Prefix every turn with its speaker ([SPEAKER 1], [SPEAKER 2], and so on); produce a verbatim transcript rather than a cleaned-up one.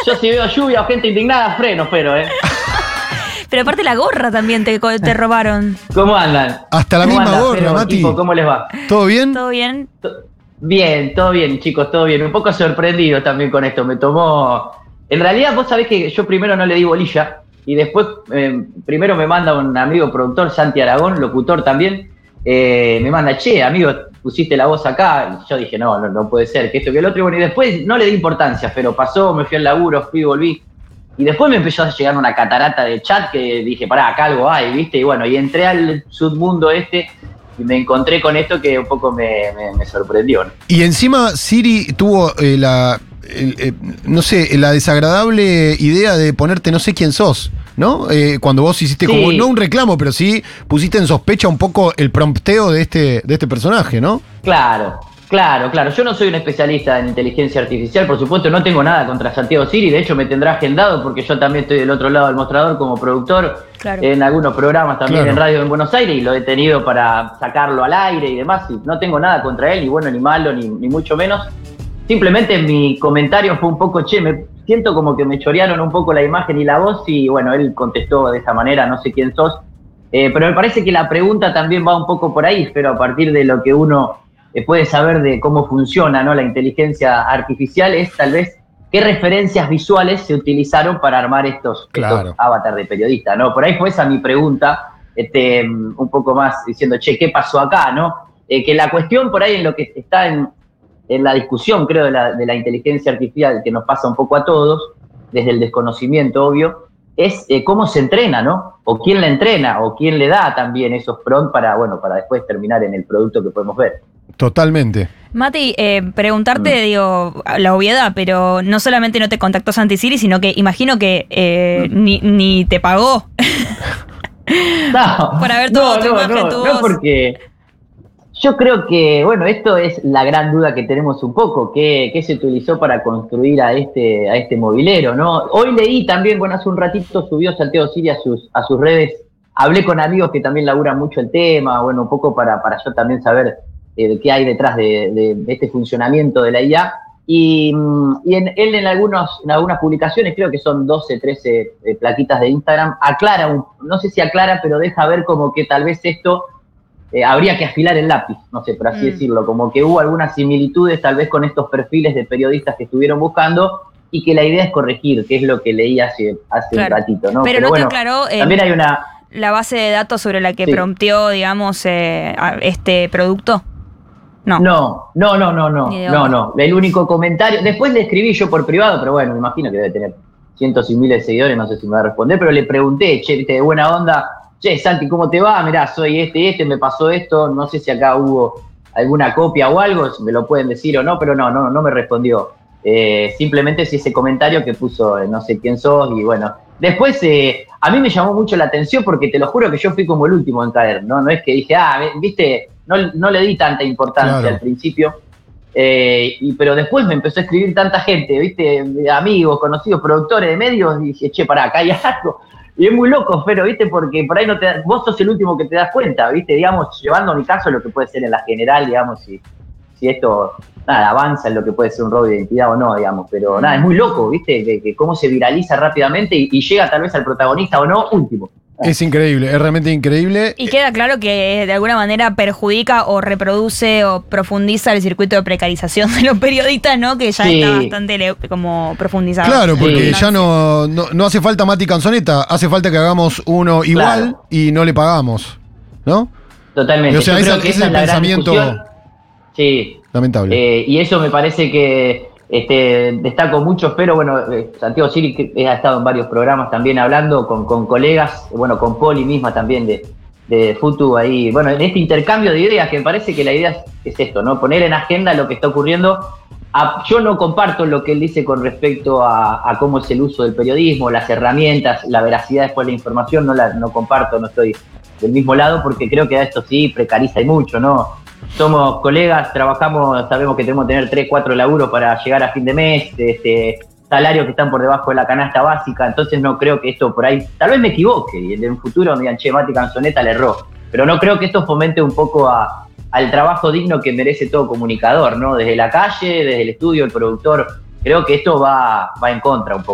[SPEAKER 1] Yo si veo lluvia o gente indignada, freno, pero, ¿eh?
[SPEAKER 2] Pero aparte la gorra también te, te robaron.
[SPEAKER 1] ¿Cómo andan?
[SPEAKER 3] Hasta la
[SPEAKER 1] ¿Cómo
[SPEAKER 3] misma
[SPEAKER 1] andan,
[SPEAKER 3] gorra,
[SPEAKER 1] Fero,
[SPEAKER 3] Mati.
[SPEAKER 1] equipo? ¿Cómo les va?
[SPEAKER 3] ¿Todo bien?
[SPEAKER 2] ¿Todo bien?
[SPEAKER 1] Bien, todo bien, chicos, todo bien. Un poco sorprendido también con esto. Me tomó... En realidad, vos sabés que yo primero no le di bolilla y después, eh, primero me manda un amigo productor, Santi Aragón, locutor también, eh, me manda, che, amigo, pusiste la voz acá. Y yo dije, no, no, no puede ser, que esto, que el otro. Y bueno, y después no le di importancia, pero pasó, me fui al laburo, fui, volví. Y después me empezó a llegar una catarata de chat que dije, pará, acá algo hay, ¿viste? Y bueno, y entré al submundo este y me encontré con esto que un poco me, me, me sorprendió, ¿no?
[SPEAKER 3] Y encima Siri tuvo eh, la, el, eh, no sé, la desagradable idea de ponerte no sé quién sos, ¿no? Eh, cuando vos hiciste
[SPEAKER 1] Sí.
[SPEAKER 3] como, no un reclamo, pero sí pusiste en sospecha un poco el prompteo de este, de este personaje, ¿no?
[SPEAKER 1] Claro, claro, claro. Yo no soy un especialista en inteligencia artificial, por supuesto, no tengo nada contra Santiago Siri, de hecho me tendrá agendado porque yo también estoy del otro lado del mostrador como productor,
[SPEAKER 2] Claro.
[SPEAKER 1] en algunos programas también
[SPEAKER 3] Claro.
[SPEAKER 1] en radio en Buenos Aires y lo he tenido para sacarlo al aire y demás, y no tengo nada contra él, ni bueno ni malo, ni, ni mucho menos. Simplemente mi comentario fue un poco, che, me siento como que me chorearon un poco la imagen y la voz y bueno, él contestó de esa manera, no sé quién sos, eh, pero me parece que la pregunta también va un poco por ahí, pero a partir de lo que uno eh, puede saber de cómo funciona, ¿no?, la inteligencia artificial, es tal vez qué referencias visuales se utilizaron para armar estos,
[SPEAKER 3] Claro.
[SPEAKER 1] estos avatar de periodista, ¿no? Por ahí fue esa mi pregunta, este, un poco más diciendo, che, ¿qué pasó acá, no? Eh, que la cuestión por ahí en lo que está en, en la discusión, creo, de la, de la inteligencia artificial, que nos pasa un poco a todos, desde el desconocimiento, obvio, es eh, cómo se entrena, ¿no? O quién la entrena, o quién le da también esos prompts para, bueno, para después terminar en el producto que podemos ver.
[SPEAKER 3] Totalmente.
[SPEAKER 2] Mati, eh, preguntarte, mm. digo, la obviedad, pero no solamente no te contactó Santi Siri, sino que imagino que eh, mm. ni, ni te pagó.
[SPEAKER 1] No,
[SPEAKER 2] para ver todo
[SPEAKER 1] no,
[SPEAKER 2] tu
[SPEAKER 1] no,
[SPEAKER 2] imagen,
[SPEAKER 1] no,
[SPEAKER 2] tu
[SPEAKER 1] no,
[SPEAKER 2] voz.
[SPEAKER 1] porque yo creo que, bueno, esto es la gran duda que tenemos un poco, ¿qué, qué se utilizó para construir a este, a este movilero, ¿no? Hoy leí también, bueno, hace un ratito subió Santiago Siri a sus, a sus redes, hablé con amigos que también laburan mucho el tema, bueno, un poco para, para yo también saber eh, qué hay detrás de, de, de este funcionamiento de la I A, y, y en, él en, algunos, en algunas publicaciones, creo que son doce, trece eh, plaquitas de Instagram, aclara, un, no sé si aclara, pero deja ver como que tal vez esto... Eh, habría que afilar el lápiz, no sé, por así mm. decirlo, como que hubo algunas similitudes tal vez con estos perfiles de periodistas que estuvieron buscando y que la idea es corregir, que es lo que leí hace, hace claro. un ratito, ¿no?
[SPEAKER 2] Pero, Pero no bueno, te aclaró eh,
[SPEAKER 1] también hay una...
[SPEAKER 2] la base de datos sobre la que
[SPEAKER 1] sí.
[SPEAKER 2] prompteó, digamos, eh, este producto. No,
[SPEAKER 1] no, no, no, no, no, no, no, el único comentario, después le escribí yo por privado, pero bueno, me imagino que debe tener cientos y miles de seguidores, no sé si me va a responder, pero le pregunté, che, de buena onda, che, Santi, ¿cómo te va? Mirá, soy este y este, me pasó esto, no sé si acá hubo alguna copia o algo, si me lo pueden decir o no, pero no, no, no me respondió. Eh, simplemente si ese comentario que puso, eh, no sé quién sos, y bueno. Después, eh, a mí me llamó mucho la atención porque te lo juro que yo fui como el último en caer, ¿no? No es que dije, ah, viste, no, no le di tanta importancia claro. al principio, eh, y, pero después me empezó a escribir tanta gente, viste, amigos, conocidos, productores de medios, y dije, che, pará, acá hay algo. Y es muy loco, pero, ¿viste? Porque por ahí no te das, vos sos el último que te das cuenta, ¿viste? Digamos, llevando a mi caso lo que puede ser en la general, digamos, si, si esto, nada, avanza en lo que puede ser un robo de identidad o no, digamos. Pero nada, es muy loco, ¿viste? Que, que cómo se viraliza rápidamente y, y llega tal vez al protagonista o no, último.
[SPEAKER 3] Es increíble, es realmente increíble.
[SPEAKER 2] Y queda claro que de alguna manera perjudica o reproduce o profundiza el circuito de precarización de los periodistas, ¿no? Que ya sí. está bastante como profundizado.
[SPEAKER 3] Claro, porque sí. ya no, no, no hace falta Mati Canzoneta, hace falta que hagamos uno igual claro. y no le pagamos, ¿no?
[SPEAKER 1] Totalmente.
[SPEAKER 3] O sea, ese, ese es el pensamiento
[SPEAKER 1] sí.
[SPEAKER 3] lamentable.
[SPEAKER 1] Eh, y eso me parece que Este, destaco mucho, pero bueno, eh, Santiago Siri ha estado en varios programas también hablando con, con colegas, bueno, con Poli misma también de, de Futu ahí, bueno, en este intercambio de ideas, que me parece que la idea es, es esto, ¿no? Poner en agenda lo que está ocurriendo. A, yo no comparto lo que él dice con respecto a, a cómo es el uso del periodismo, las herramientas, la veracidad después de la información, no la no comparto, no estoy del mismo lado, porque creo que a esto sí precariza y mucho, ¿no? Somos colegas, trabajamos, sabemos que tenemos que tener tres, cuatro laburos para llegar a fin de mes, este, salarios que están por debajo de la canasta básica, entonces no creo que esto por ahí, tal vez me equivoque, y en un futuro me digan, che, Mati Canzoneta le erró, pero no creo que esto fomente un poco a, al trabajo digno que merece todo comunicador, ¿no? Desde la calle, desde el estudio, el productor, creo que esto va, va en contra un poco.